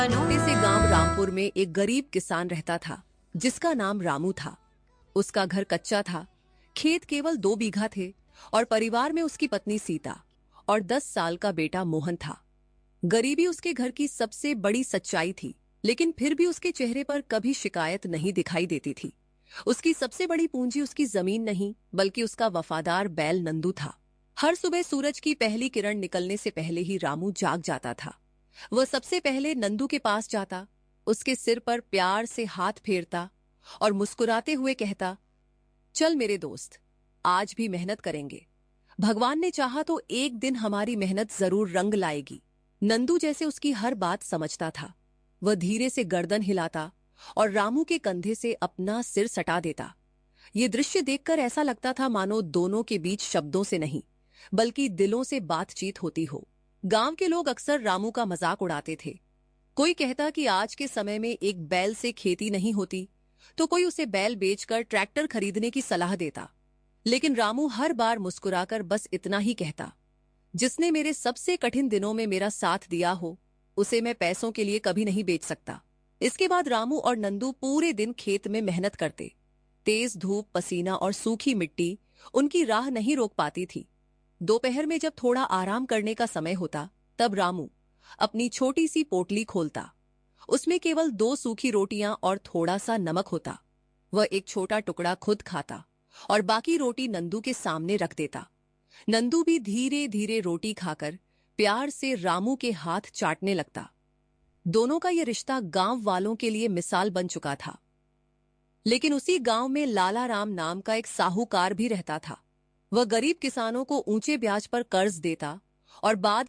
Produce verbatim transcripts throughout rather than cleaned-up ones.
छोटे से गांव रामपुर में एक गरीब किसान रहता था जिसका नाम रामू था। उसका घर कच्चा था, खेत केवल दो बीघा थे और परिवार में उसकी पत्नी सीता और दस साल का बेटा मोहन था। गरीबी उसके घर की सबसे बड़ी सच्चाई थी, लेकिन फिर भी उसके चेहरे पर कभी शिकायत नहीं दिखाई देती थी। उसकी सबसे बड़ी पूंजी उसकी जमीन नहीं, बल्कि उसका वफादार बैल नंदू था। हर सुबह सूरज की पहली किरण निकलने से पहले ही रामू जाग जाता था। वह सबसे पहले नंदू के पास जाता, उसके सिर पर प्यार से हाथ फेरता और मुस्कुराते हुए कहता, चल मेरे दोस्त, आज भी मेहनत करेंगे। भगवान ने चाहा तो एक दिन हमारी मेहनत जरूर रंग लाएगी। नंदू जैसे उसकी हर बात समझता था। वह धीरे से गर्दन हिलाता और रामू के कंधे से अपना सिर सटा देता। ये दृश्य देखकर ऐसा लगता था मानो दोनों के बीच शब्दों से नहीं, बल्कि दिलों से बातचीत होती हो। गांव के लोग अक्सर रामू का मजाक उड़ाते थे। कोई कहता कि आज के समय में एक बैल से खेती नहीं होती, तो कोई उसे बैल बेचकर ट्रैक्टर खरीदने की सलाह देता। लेकिन रामू हर बार मुस्कुराकर बस इतना ही कहता, जिसने मेरे सबसे कठिन दिनों में मेरा साथ दिया हो, उसे मैं पैसों के लिए कभी नहीं बेच सकता। इसके बाद रामू और नंदू पूरे दिन खेत में मेहनत करते। तेज धूप, पसीना और सूखी मिट्टी उनकी राह नहीं रोक पाती थी। दोपहर में जब थोड़ा आराम करने का समय होता, तब रामू अपनी छोटी सी पोटली खोलता। उसमें केवल दो सूखी रोटियां और थोड़ा सा नमक होता। वह एक छोटा टुकड़ा खुद खाता और बाकी रोटी नंदू के सामने रख देता। नंदू भी धीरे धीरे रोटी खाकर प्यार से रामू के हाथ चाटने लगता। दोनों का यह रिश्ता गांव वालों के लिए मिसाल बन चुका था। लेकिन उसी गांव में लाला राम नाम का एक साहूकार भी रहता था। वह गरीब किसानों को ऊंचे ब्याज पर कर्ज देता और बाद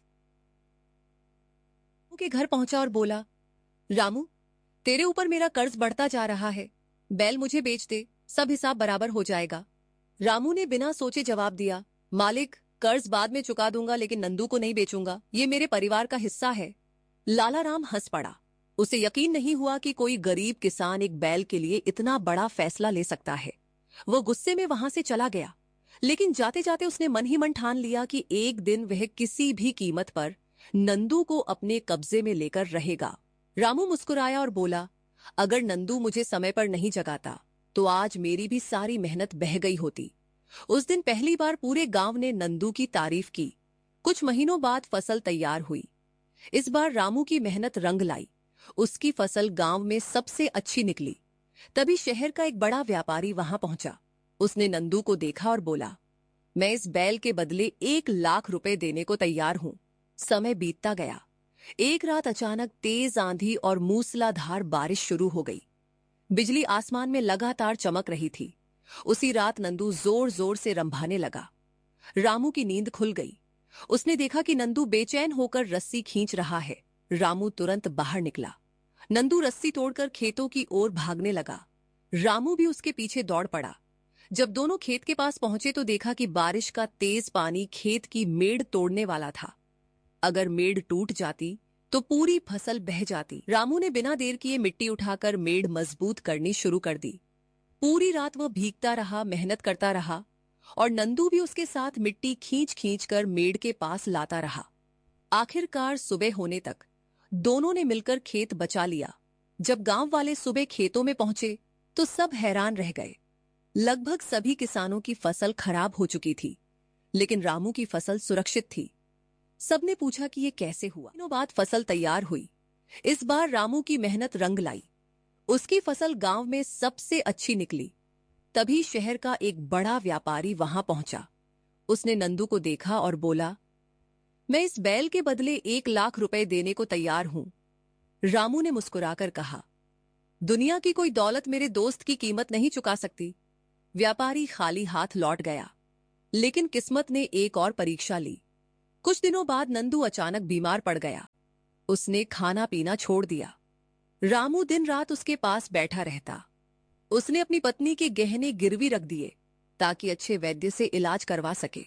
के घर पहुंचा और बोला, रामू, तेरे ऊपर मेरा कर्ज बढ़ता जा रहा है। बैल मुझे बेच दे, सब हिसाब बराबर हो जाएगा। रामू ने बिना सोचे जवाब दिया, मालिक, कर्ज बाद में चुका दूंगा, लेकिन नंदू को नहीं बेचूंगा। ये मेरे परिवार का हिस्सा है। लाला राम हंस पड़ा। उसे यकीन नहीं हुआ कि कोई गरीब किसान एक बैल के लिए इतना बड़ा फैसला ले सकता है। वह गुस्से में वहां से चला गया, लेकिन जाते जाते उसने मन ही मन ठान लिया कि एक दिन वह किसी भी कीमत पर नंदू को अपने कब्जे में लेकर रहेगा। रामू मुस्कुराया और बोला, अगर नंदू मुझे समय पर नहीं जगाता तो आज मेरी भी सारी मेहनत बह गई होती। उस दिन पहली बार पूरे गांव ने नंदू की तारीफ की। कुछ महीनों बाद फसल तैयार हुई। इस बार रामू की मेहनत रंग लाई। उसकी फसल गांव में सबसे अच्छी निकली। तभी शहर का एक बड़ा व्यापारी वहां पहुंचा। उसने नंदू को देखा और बोला, मैं इस बैल के बदले एक लाख रुपए देने को तैयार हूं। समय बीतता गया। एक रात अचानक तेज आंधी और मूसलाधार बारिश शुरू हो गई। बिजली आसमान में लगातार चमक रही थी। उसी रात नंदू जोर जोर से रंभाने लगा। रामू की नींद खुल गई। उसने देखा कि नंदू बेचैन होकर रस्सी खींच रहा है। रामू तुरंत बाहर निकला। नंदू रस्सी तोड़कर खेतों की ओर भागने लगा। रामू भी उसके पीछे दौड़ पड़ा। जब दोनों खेत के पास पहुंचे तो देखा कि बारिश का तेज पानी खेत की मेड़ तोड़ने वाला था। अगर मेड़ टूट जाती तो पूरी फसल बह जाती। रामू ने बिना देर किए मिट्टी उठाकर मेड़ मजबूत करनी शुरू कर दी। पूरी रात वह भीगता रहा, मेहनत करता रहा और नंदू भी उसके साथ मिट्टी खींच खींच कर मेड़ के पास लाता रहा। आखिरकार सुबह होने तक दोनों ने मिलकर खेत बचा लिया। जब गांव वाले सुबह खेतों में पहुंचे तो सब हैरान रह गए। लगभग सभी किसानों की फसल खराब हो चुकी थी, लेकिन रामू की फसल सुरक्षित थी। सबने पूछा कि यह कैसे हुआ। दिनों बाद फसल तैयार हुई। इस बार रामू की मेहनत रंग लाई। उसकी फसल गांव में सबसे अच्छी निकली। तभी शहर का एक बड़ा व्यापारी वहां पहुंचा। उसने नंदू को देखा और बोला, मैं इस बैल के बदले एक लाख रुपए देने को तैयार हूं। रामू ने मुस्कुराकर कहा, दुनिया की कोई दौलत मेरे दोस्त की कीमत नहीं चुका सकती। व्यापारी खाली हाथ लौट गया। लेकिन किस्मत ने एक और परीक्षा ली। कुछ दिनों बाद नंदू अचानक बीमार पड़ गया। उसने खाना पीना छोड़ दिया। रामू दिन रात उसके पास बैठा रहता। उसने अपनी पत्नी के गहने गिरवी रख दिए ताकि अच्छे वैद्य से इलाज करवा सके।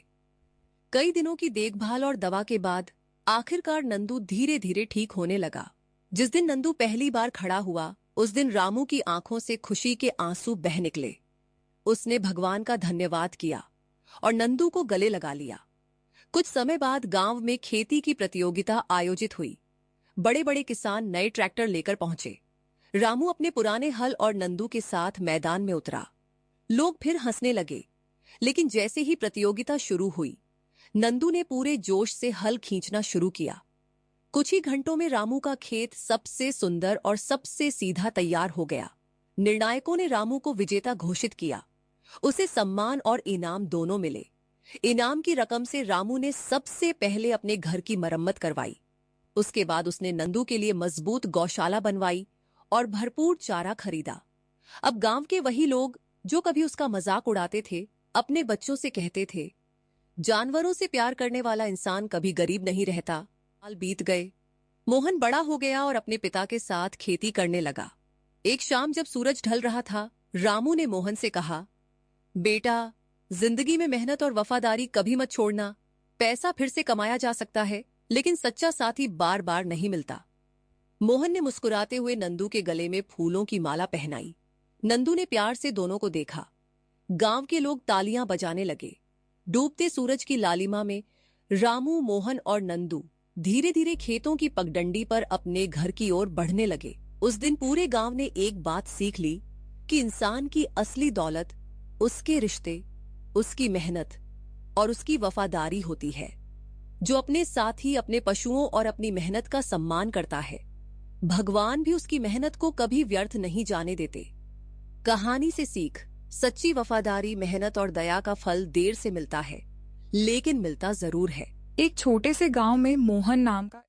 कई दिनों की देखभाल और दवा के बाद आखिरकार नंदू धीरे धीरे ठीक होने लगा। जिस दिन नंदू पहली बार खड़ा हुआ, उस दिन रामू की आंखों से खुशी के आंसू बह निकले। उसने भगवान का धन्यवाद किया और नंदू को गले लगा लिया। कुछ समय बाद गांव में खेती की प्रतियोगिता आयोजित हुई। बड़े बड़े किसान नए ट्रैक्टर लेकर पहुंचे। रामू अपने पुराने हल और नंदू के साथ मैदान में उतरा। लोग फिर हंसने लगे, लेकिन जैसे ही प्रतियोगिता शुरू हुई, नंदू ने पूरे जोश से हल खींचना शुरू किया। कुछ ही घंटों में रामू का खेत सबसे सुंदर और सबसे सीधा तैयार हो गया। निर्णायकों ने रामू को विजेता घोषित किया। उसे सम्मान और इनाम दोनों मिले। इनाम की रकम से रामू ने सबसे पहले अपने घर की मरम्मत करवाई। उसके बाद उसने नंदू के लिए मजबूत गौशाला बनवाई और भरपूर चारा खरीदा। अब गांव के वही लोग जो कभी उसका मजाक उड़ाते थे, अपने बच्चों से कहते थे, जानवरों से प्यार करने वाला इंसान कभी गरीब नहीं रहता। साल बीत गए। मोहन बड़ा हो गया और अपने पिता के साथ खेती करने लगा। एक शाम जब सूरज ढल रहा था, रामू ने मोहन से कहा, बेटा, जिंदगी में मेहनत और वफादारी कभी मत छोड़ना। पैसा फिर से कमाया जा सकता है, लेकिन सच्चा साथी बार बार नहीं मिलता। मोहन ने मुस्कुराते हुए नंदू के गले में फूलों की माला पहनाई। नंदू ने प्यार से दोनों को देखा। गांव के लोग तालियां बजाने लगे। डूबते सूरज की लालिमा में रामू, मोहन और नंदू धीरे धीरे खेतों की पगडंडी पर अपने घर की ओर बढ़ने लगे। उस दिन पूरे गांव ने एक बात सीख ली कि इंसान की असली दौलत उसके रिश्ते, उसकी मेहनत और उसकी वफादारी होती है। जो अपने साथ ही अपने पशुओं और अपनी मेहनत का सम्मान करता है, भगवान भी उसकी मेहनत को कभी व्यर्थ नहीं जाने देते। कहानी से सीख, सच्ची वफादारी, मेहनत और दया का फल देर से मिलता है, लेकिन मिलता जरूर है। एक छोटे से गांव में मोहन नाम का